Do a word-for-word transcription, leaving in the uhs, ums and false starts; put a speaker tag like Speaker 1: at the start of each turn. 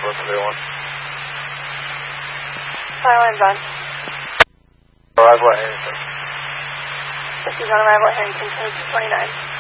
Speaker 1: Wilson zero one.
Speaker 2: Fire line's on.
Speaker 1: Arrival at Harrington.
Speaker 2: This is on arrival at Harrington, two twenty-nine.